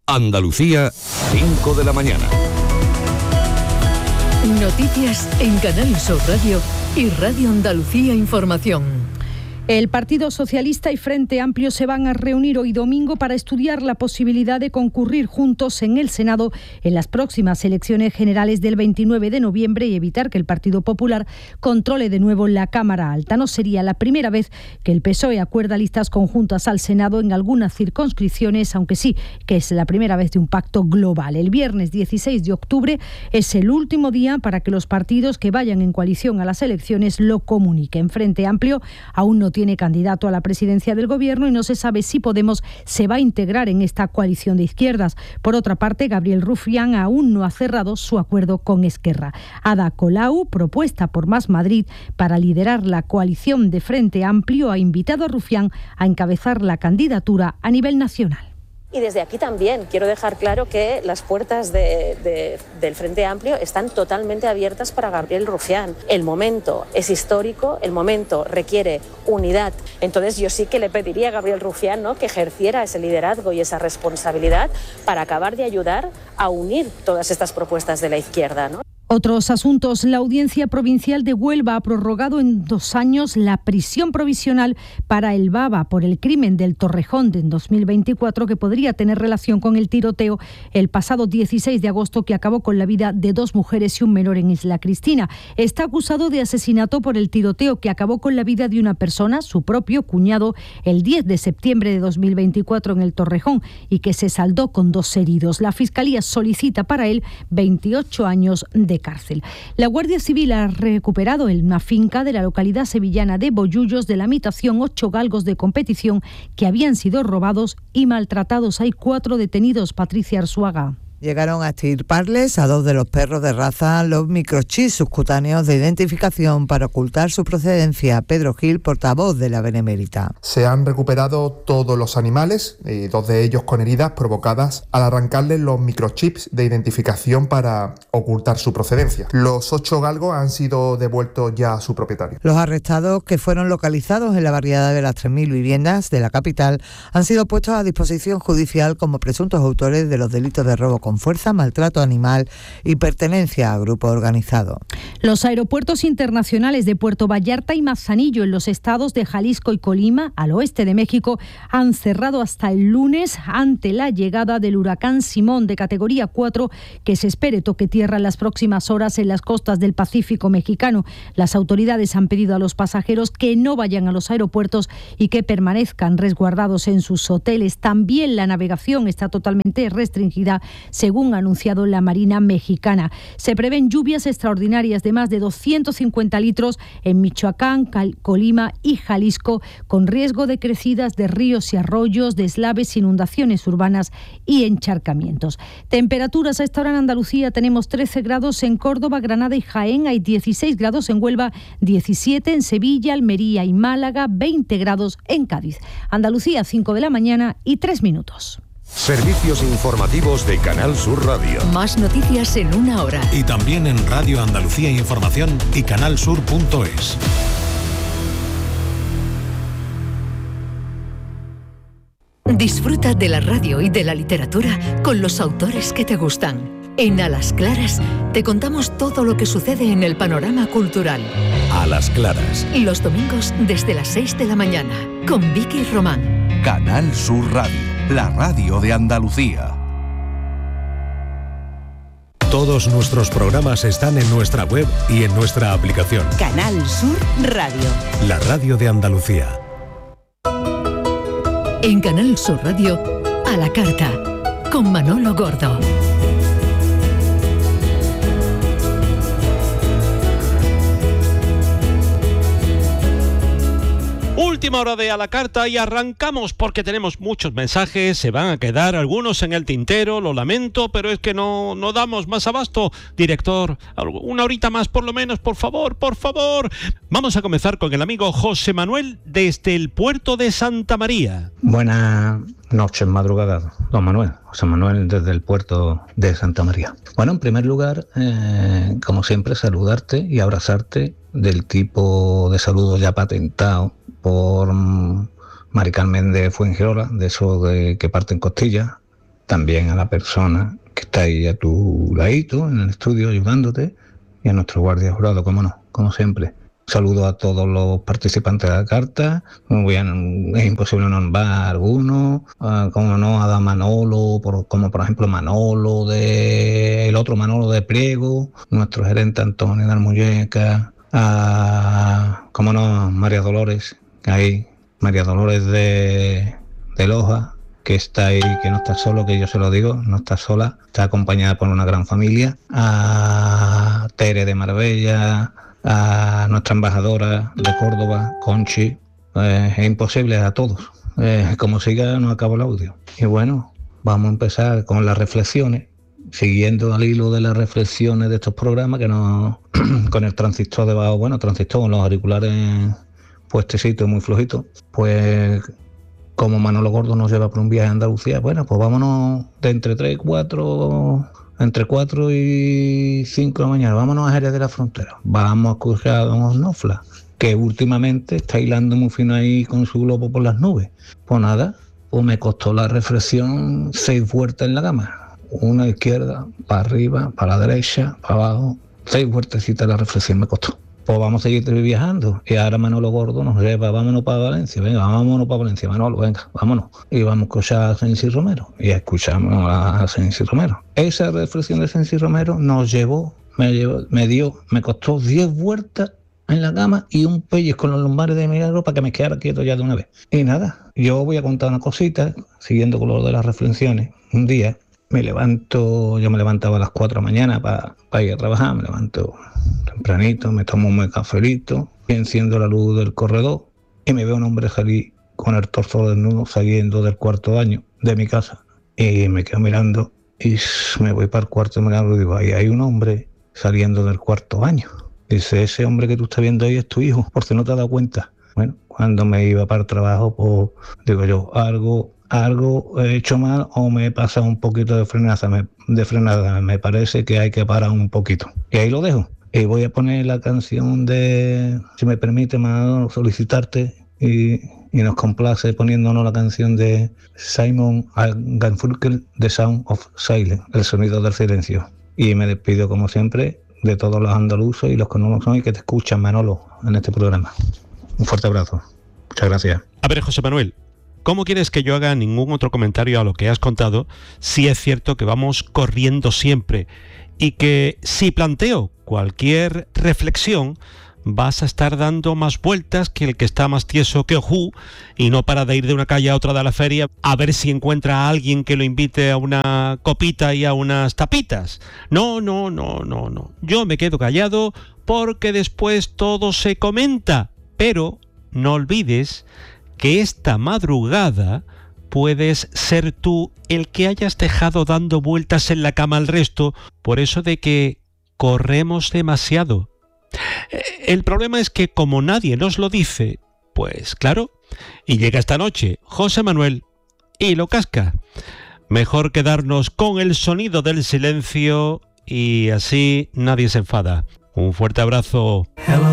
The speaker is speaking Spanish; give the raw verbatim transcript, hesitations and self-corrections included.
Andalucía, cinco de la mañana. Noticias en Canal Sur Radio y Radio Andalucía Información. El Partido Socialista y Frente Amplio se van a reunir hoy domingo para estudiar la posibilidad de concurrir juntos en el Senado en las próximas elecciones generales del veintinueve de noviembre y evitar que el Partido Popular controle de nuevo la Cámara Alta. No sería la primera vez que el P S O E acuerda listas conjuntas al Senado en algunas circunscripciones, aunque sí que es la primera vez de un pacto global. El viernes dieciséis de octubre es el último día para que los partidos que vayan en coalición a las elecciones lo comuniquen. Frente Amplio aún no tiene candidato a la presidencia del Gobierno y no se sabe si Podemos se va a integrar en esta coalición de izquierdas. Por otra parte, Gabriel Rufián aún no ha cerrado su acuerdo con Esquerra. Ada Colau, propuesta por Más Madrid para liderar la coalición de Frente Amplio, ha invitado a Rufián a encabezar la candidatura a nivel nacional. Y desde aquí también quiero dejar claro que las puertas de, de, del Frente Amplio están totalmente abiertas para Gabriel Rufián. El momento es histórico, el momento requiere unidad. Entonces yo sí que le pediría a Gabriel Rufián, ¿no?, que ejerciera ese liderazgo y esa responsabilidad para acabar de ayudar a unir todas estas propuestas de la izquierda, ¿no? Otros asuntos. La Audiencia Provincial de Huelva ha prorrogado en dos años la prisión provisional para el Baba por el crimen del Torrejón de dos mil veinticuatro, que podría tener relación con el tiroteo el pasado dieciséis de agosto que acabó con la vida de dos mujeres y un menor en Isla Cristina. Está acusado de asesinato por el tiroteo que acabó con la vida de una persona, su propio cuñado, el diez de septiembre de dos mil veinticuatro en el Torrejón y que se saldó con dos heridos. La Fiscalía solicita para él veintiocho años de cárcel. La Guardia Civil ha recuperado en una finca de la localidad sevillana de Bollullos de la habitación ocho galgos de competición que habían sido robados y maltratados. Hay cuatro detenidos. Patricia Arzuaga. Llegaron a extirparles a dos de los perros de raza los microchips subcutáneos de identificación para ocultar su procedencia. Pedro Gil, portavoz de la Benemérita. Se han recuperado todos los animales, eh, dos de ellos con heridas provocadas al arrancarles los microchips de identificación para ocultar su procedencia. Los ocho galgos han sido devueltos ya a su propietario. Los arrestados, que fueron localizados en la barriada de las tres mil viviendas de la capital, han sido puestos a disposición judicial como presuntos autores de los delitos de robo con fuerza, maltrato animal y pertenencia a grupo organizado. Los aeropuertos internacionales de Puerto Vallarta y Manzanillo en los estados de Jalisco y Colima, al oeste de México, han cerrado hasta el lunes ante la llegada del huracán Simón de categoría cuatro, que se espere toque tierra en las próximas horas en las costas del Pacífico mexicano. Las autoridades han pedido a los pasajeros que no vayan a los aeropuertos y que permanezcan resguardados en sus hoteles. También la navegación está totalmente restringida, según ha anunciado la Marina mexicana. Se prevén lluvias extraordinarias de más de doscientos cincuenta litros en Michoacán, Cal- Colima y Jalisco, con riesgo de crecidas de ríos y arroyos, deslaves, inundaciones urbanas y encharcamientos. Temperaturas a esta hora en Andalucía: tenemos trece grados en Córdoba, Granada y Jaén, hay dieciséis grados en Huelva, diecisiete en Sevilla, Almería y Málaga, veinte grados en Cádiz. Andalucía, cinco de la mañana y tres minutos. Servicios informativos de Canal Sur Radio. Más noticias en una hora. Y también en Radio Andalucía Información y canalsur punto es. Disfruta de la radio y de la literatura con los autores que te gustan. En A las Claras te contamos todo lo que sucede en el panorama cultural. A las Claras. Los domingos desde las seis de la mañana con Vicky Román. Canal Sur Radio, la radio de Andalucía. Todos nuestros programas están en nuestra web y en nuestra aplicación. Canal Sur Radio. La radio de Andalucía. En Canal Sur Radio, A la Carta, con Manolo Gordo. Última hora de A la Carta y arrancamos porque tenemos muchos mensajes, se van a quedar algunos en el tintero, lo lamento, pero es que no, no damos más abasto. Director, una horita más por lo menos, por favor, por favor. Vamos a comenzar con el amigo José Manuel desde el puerto de Santa María. Buenas noches, madrugada, don Manuel. José Manuel desde el puerto de Santa María. Bueno, en primer lugar, eh, como siempre, saludarte y abrazarte del tipo de saludo ya patentado por Mari Carmen de Fuengirola, de eso de que parten costillas, también a la persona que está ahí a tu ladito, en el estudio, ayudándote, y a nuestro guardia jurado, como no, como siempre. Saludo a todos los participantes de la carta. Muy bien, es imposible nombrar a alguno, uh, como no, a Manolo, por, como por ejemplo Manolo, de el otro Manolo de Priego, nuestro gerente Antonio de Almuñeca, a, como no, María Dolores, ahí, María Dolores de, de Loja, que está ahí, que no está solo, que yo se lo digo, no está sola, está acompañada por una gran familia, a Tere de Marbella, a nuestra embajadora de Córdoba, Conchi, eh, es imposible, a todos. Eh, como siga, no acabo el audio. Y bueno, vamos a empezar con las reflexiones, siguiendo al hilo de las reflexiones de estos programas, que no con el transistor debajo, bueno, transistor con los auriculares puestecitos, muy flojitos, pues como Manolo Gordo nos lleva por un viaje a Andalucía, bueno, pues vámonos de entre tres y cuatro... entre cuatro y cinco de la mañana, vámonos a Jerez de la Frontera, vamos a escuchar a Don Osnofla, que últimamente está hilando muy fino ahí con su globo por las nubes. Pues nada, pues me costó la reflexión seis vueltas en la cama, una izquierda, para arriba, para la derecha, para abajo, seis vueltecitas la reflexión me costó. Pues vamos a seguir viajando. Y ahora Manolo Gordo nos lleva, vámonos para Valencia, venga, vámonos para Valencia, Manolo, venga, vámonos. Y vamos a escuchar a Sensi Romero. Y escuchamos a Sensi Romero. Esa reflexión de Sensi Romero nos llevó, me llevó, me dio, me costó diez vueltas en la cama y un pellizco con los lumbares de Milagro para que me quedara quieto ya de una vez. Y nada, yo voy a contar una cosita, siguiendo con lo de las reflexiones. Un día me levanto, yo me levantaba a las cuatro de la mañana para pa ir a trabajar, me levanto tempranito, me tomo un cafelito, y enciendo la luz del corredor y me veo un hombre salir con el torso desnudo saliendo del cuarto baño de mi casa. Y me quedo mirando y me voy para el cuarto mirando y digo, ahí hay un hombre saliendo del cuarto baño. Dice, ese hombre que tú estás viendo ahí es tu hijo, por si no te has dado cuenta. Bueno, cuando me iba para el trabajo, pues digo yo, algo... algo he hecho mal o me he pasado un poquito de frenada, me, de frenada, me parece que hay que parar un poquito. Y ahí lo dejo. Y voy a poner la canción de, si me permite, Manolo, solicitarte, y, y nos complace poniéndonos la canción de Simon Garfunkel, The Sound of Silence, el sonido del silencio. Y me despido, como siempre, de todos los andaluces y los que no lo son y que te escuchan, Manolo, en este programa. Un fuerte abrazo. Muchas gracias. A ver, José Manuel, ¿cómo quieres que yo haga ningún otro comentario a lo que has contado si es cierto que vamos corriendo siempre y que si planteo cualquier reflexión vas a estar dando más vueltas que el que está más tieso que ojú y no para de ir de una calle a otra de la feria a ver si encuentra a alguien que lo invite a una copita y a unas tapitas? No, no, no, no, no. Yo me quedo callado porque después todo se comenta, pero no olvides que esta madrugada puedes ser tú el que hayas dejado dando vueltas en la cama al resto, por eso de que corremos demasiado. El problema es que como nadie nos lo dice, pues claro, y llega esta noche José Manuel y lo casca. Mejor quedarnos con el sonido del silencio y así nadie se enfada. Un fuerte abrazo. Hello.